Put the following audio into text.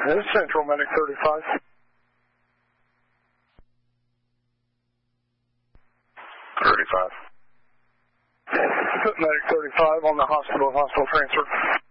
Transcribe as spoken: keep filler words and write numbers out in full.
This is Central Medic thirty-five. thirty-five. Medic thirty-five on the hospital, hospital transfer.